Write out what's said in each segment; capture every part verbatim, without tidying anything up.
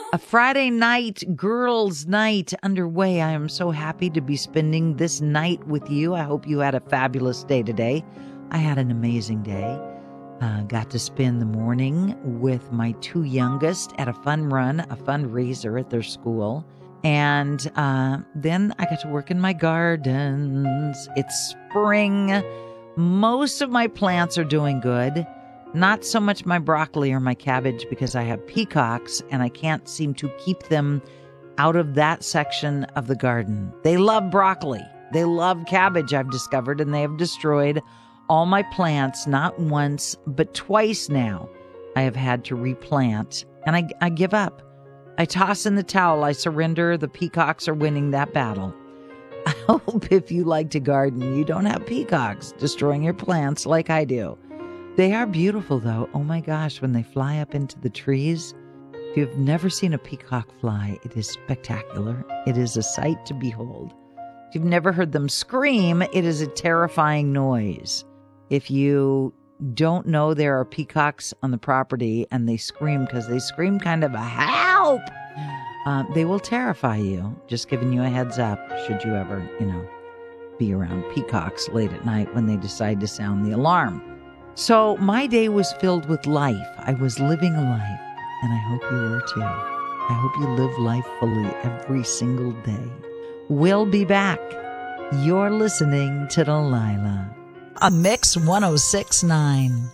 A Friday night, girls' night underway. I am so happy to be spending this night with you. I hope you had a fabulous day today. I had an amazing day. Uh, got to spend the morning with my two youngest at a fun run, a fundraiser at their school. And uh, then I got to work in my gardens. It's spring. Most of my plants are doing good. Not so much my broccoli or my cabbage because I have peacocks and I can't seem to keep them out of that section of the garden. They love broccoli. They love cabbage, I've discovered, and they have destroyed all my plants, not once, but twice now. I have had to replant, and I, I give up. I toss in the towel. I surrender. The peacocks are winning that battle. I hope if you like to garden, you don't have peacocks destroying your plants like I do. They are beautiful, though. Oh, my gosh, when they fly up into the trees. If you've never seen a peacock fly, it is spectacular. It is a sight to behold. If you've never heard them scream, it is a terrifying noise. If you don't know there are peacocks on the property and they scream because they scream kind of a help, uh, they will terrify you. Just giving you a heads up should you ever, you know, be around peacocks late at night when they decide to sound the alarm. So my day was filled with life. I was living a life, and I hope you were too. I hope you live life fully every single day. We'll be back. You're listening to Delilah. A Mix one oh six point nine.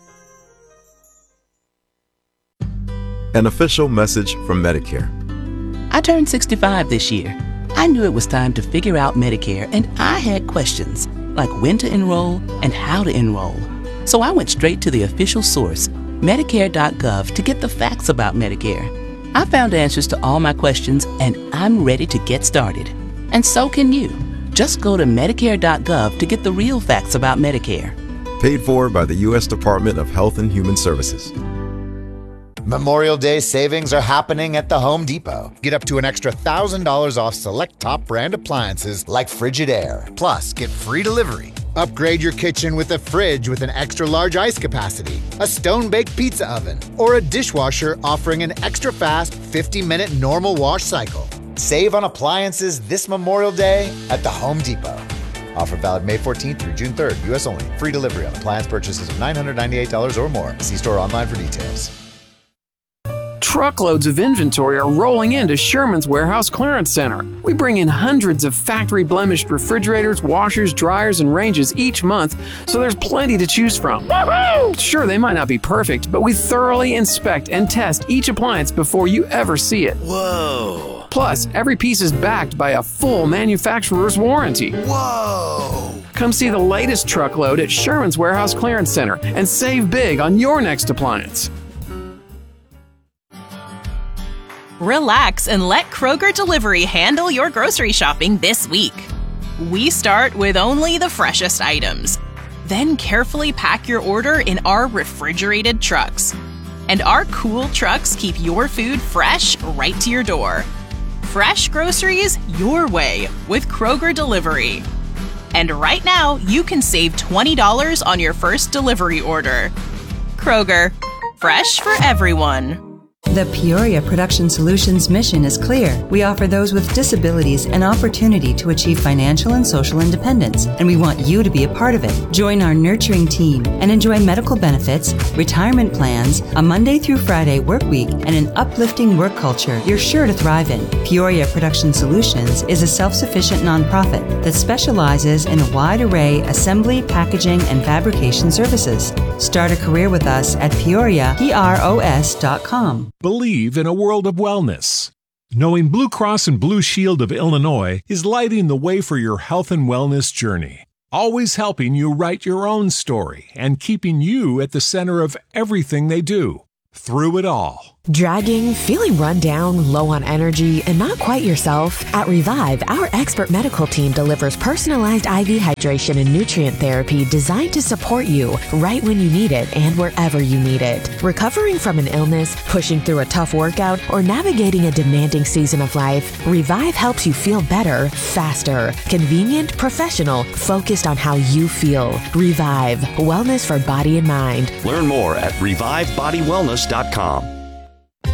An official message from Medicare. I turned sixty-five this year. I knew it was time to figure out Medicare, and I had questions, like when to enroll and how to enroll. So I went straight to the official source, Medicare dot gov, to get the facts about Medicare. I found answers to all my questions, and I'm ready to get started. And so can you. Just go to Medicare dot gov to get the real facts about Medicare. Paid for by the U S Department of Health and Human Services. Memorial Day savings are happening at the Home Depot. Get up to an extra one thousand dollars off select top brand appliances like Frigidaire. Plus, get free delivery. Upgrade your kitchen with a fridge with an extra large ice capacity, a stone-baked pizza oven, or a dishwasher offering an extra fast fifty minute normal wash cycle. Save on appliances this Memorial Day at the Home Depot. Offer valid May fourteenth through June third, U S only. Free delivery on appliance purchases of nine hundred ninety-eight dollars or more. See store online for details. Truckloads of inventory are rolling into Sherman's Warehouse Clearance Center. We bring in hundreds of factory-blemished refrigerators, washers, dryers, and ranges each month, so there's plenty to choose from. Woo-hoo! Sure, they might not be perfect, but we thoroughly inspect and test each appliance before you ever see it. Whoa! Plus, every piece is backed by a full manufacturer's warranty. Whoa! Come see the latest truckload at Sherman's Warehouse Clearance Center and save big on your next appliance. Relax and let Kroger Delivery handle your grocery shopping this week. We start with only the freshest items. Then carefully pack your order in our refrigerated trucks. And our cool trucks keep your food fresh right to your door. Fresh groceries your way with Kroger Delivery. And right now, you can save twenty dollars on your first delivery order. Kroger, fresh for everyone. The Peoria Production Solutions mission is clear. We offer those with disabilities an opportunity to achieve financial and social independence, and we want you to be a part of it. Join our nurturing team and enjoy medical benefits, retirement plans, a Monday through Friday work week, and an uplifting work culture you're sure to thrive in. Peoria Production Solutions is a self-sufficient nonprofit that specializes in a wide array of assembly, packaging, and fabrication services. Start a career with us at peoria pros dot com. Believe in a world of wellness. Knowing Blue Cross and Blue Shield of Illinois is lighting the way for your health and wellness journey, always helping you write your own story and keeping you at the center of everything they do, through it all. Dragging, feeling run down, low on energy, and not quite yourself? At Revive, our expert medical team delivers personalized I V hydration and nutrient therapy designed to support you right when you need it and wherever you need it. Recovering from an illness, pushing through a tough workout, or navigating a demanding season of life, Revive helps you feel better, faster, convenient, professional, focused on how you feel. Revive, wellness for body and mind. Learn more at revive body wellness dot com.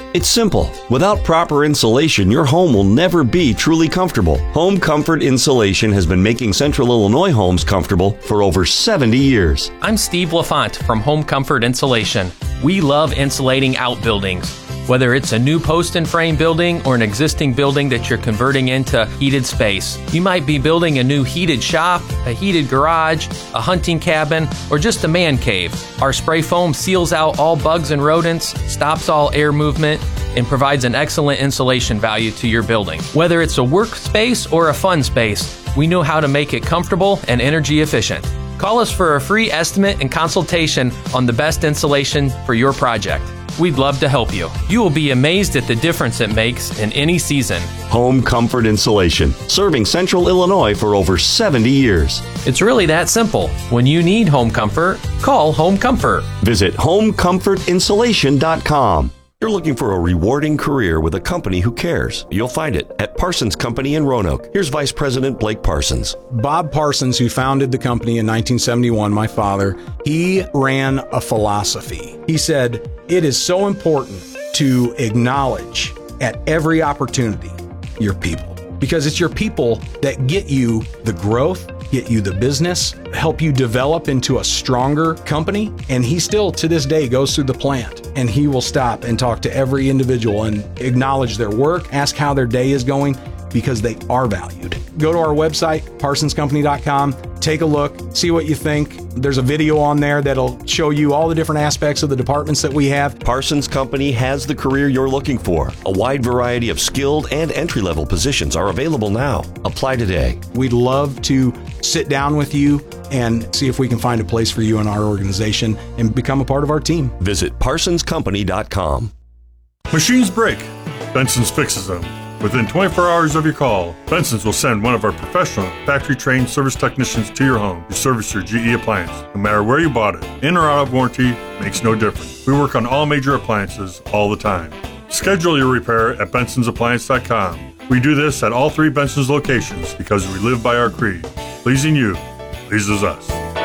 It's simple. Without proper insulation, your home will never be truly comfortable. Home Comfort Insulation has been making Central Illinois homes comfortable for over seventy years. I'm Steve LaFont from Home Comfort Insulation. We love insulating outbuildings. Whether it's a new post and frame building or an existing building that you're converting into heated space, you might be building a new heated shop, a heated garage, a hunting cabin, or just a man cave. Our spray foam seals out all bugs and rodents, stops all air movement, and provides an excellent insulation value to your building. Whether it's a workspace or a fun space, we know how to make it comfortable and energy efficient. Call us for a free estimate and consultation on the best insulation for your project. We'd love to help you. You will be amazed at the difference it makes in any season. Home Comfort Insulation, serving Central Illinois for over seventy years. It's really that simple. When you need home comfort, call Home Comfort. Visit home comfort insulation dot com. You're looking for a rewarding career with a company who cares. You'll find it at Parsons Company in Roanoke. Here's Vice President Blake Parsons. Bob Parsons, who founded the company in nineteen seventy-one, my father, he ran a philosophy. He said, it is so important to acknowledge at every opportunity your people, because it's your people that get you the growth, get you the business, help you develop into a stronger company. And he still, to this day, goes through the plant and he will stop and talk to every individual and acknowledge their work, ask how their day is going, because they are valued. Go to our website, parsons company dot com, take a look, see what you think. There's a video on there that'll show you all the different aspects of the departments that we have. Parsons Company has the career you're looking for. A wide variety of skilled and entry-level positions are available now. Apply today. We'd love to sit down with you and see if we can find a place for you in our organization and become a part of our team. Visit parsons company dot com. Machines break. Benson's fixes them. Within twenty-four hours of your call, Benson's will send one of our professional, factory-trained service technicians to your home to service your G E appliance. No matter where you bought it, in or out of warranty, makes no difference. We work on all major appliances all the time. Schedule your repair at bensons appliance dot com. We do this at all three Benson's locations because we live by our creed. Pleasing you pleases us.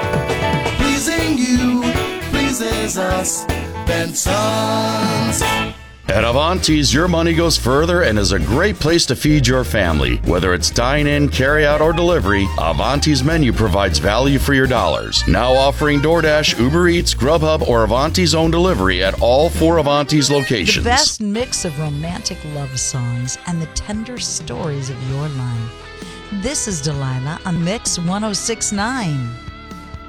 Pleasing you pleases us. Benson's. At Avanti's, your money goes further and is a great place to feed your family. Whether it's dine-in, carry-out, or delivery, Avanti's menu provides value for your dollars. Now offering DoorDash, Uber Eats, Grubhub, or Avanti's own delivery at all four Avanti's locations. The best mix of romantic love songs and the tender stories of your life. This is Delilah on Mix one oh six point nine.